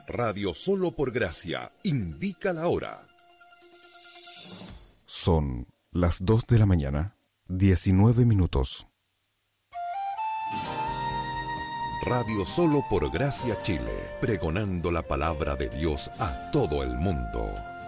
Radio Solo por Gracia indica la hora. Son las 2 de la mañana, 19 minutos. Radio Solo por Gracia Chile, pregonando la palabra de Dios a todo el mundo.